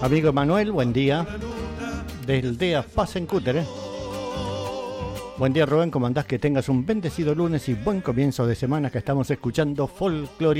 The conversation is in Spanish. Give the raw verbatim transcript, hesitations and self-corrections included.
Amigo Manuel, buen día. Del D E A Paz en Cúter, ¿eh? Buen día, Rubén, ¿cómo andás? Que tengas un bendecido lunes y buen comienzo de semana, que estamos escuchando Folclore